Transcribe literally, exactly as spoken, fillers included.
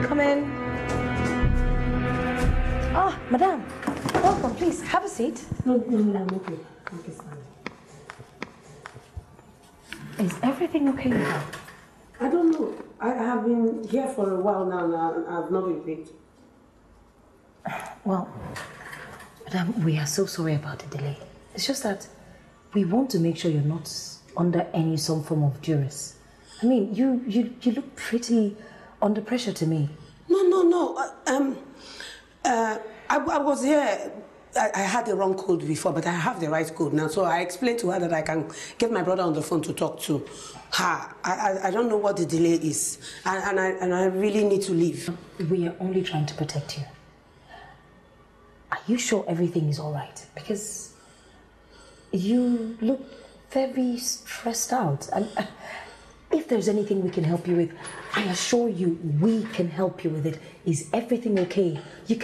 Come in. Ah, madam. Welcome, please. Have a seat. No, no, no, I'm okay. I'm okay, fine. Is everything okay now? I don't know. I have been here for a while now and I have not been paid. Well, madam, we are so sorry about the delay. It's just that we want to make sure you're not under any some form of duress. I mean, you you you look pretty under pressure to me. No, no, no. Uh, um, uh, I, I was here. I, I had the wrong code before, but I have the right code now. So I explained to her that I can get my brother on the phone to talk to her. I, I, I don't know what the delay is, and, and, I, and I really need to leave. We are only trying to protect you. Are you sure everything is all right? Because you look very stressed out. And uh, if there's anything we can help you with, I assure you we can help you with it. Is everything okay? You can